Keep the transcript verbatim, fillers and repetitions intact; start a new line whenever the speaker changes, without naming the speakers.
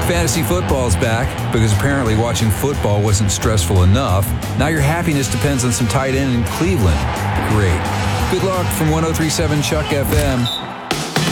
Fantasy football's back because apparently watching football wasn't stressful enough. Now your happiness depends on some tight end in Cleveland. Great. Good luck from one oh three point seven Chuck F M.